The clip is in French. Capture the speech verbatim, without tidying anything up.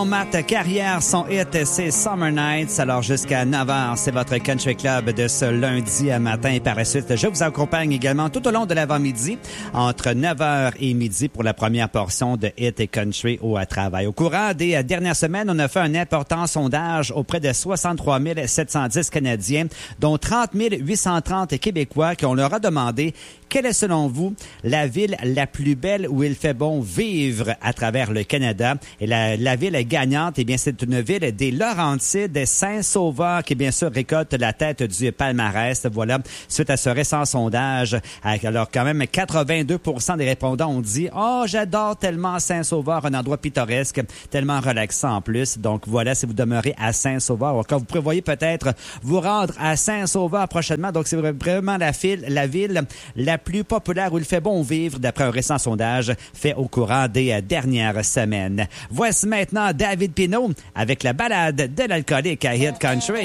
Matt Carrière, son hit, c'est Summer Nights. Alors, jusqu'à neuf heures, c'est votre Country Club de ce lundi matin. Et par la suite, je vous accompagne également tout au long de l'avant-midi, entre neuf heures et midi, pour la première portion de Hit et Country au travail. Au courant des dernières semaines, on a fait un important sondage auprès de soixante-trois mille sept cent dix Canadiens, dont trente mille huit cent trente Québécois, qu'on leur a demandé quelle est, selon vous, la ville la plus belle où il fait bon vivre à travers le Canada. Et la, la ville gagnante, eh bien, c'est une ville des Laurentides, Saint-Sauveur, qui, bien sûr, récolte la tête du palmarès. Voilà, suite à ce récent sondage. Alors, quand même, quatre-vingt-deux pour cent des répondants ont dit « Oh, j'adore tellement Saint-Sauveur, un endroit pittoresque, tellement relaxant en plus. » Donc, voilà, si vous demeurez à Saint-Sauveur, ou quand vous prévoyez peut-être vous rendre à Saint-Sauveur prochainement. Donc, c'est vraiment la, file, la ville la plus populaire où il fait bon vivre, d'après un récent sondage fait au courant des dernières semaines. Voici maintenant David Pinault avec la balade de l'alcoolique à Hit Country.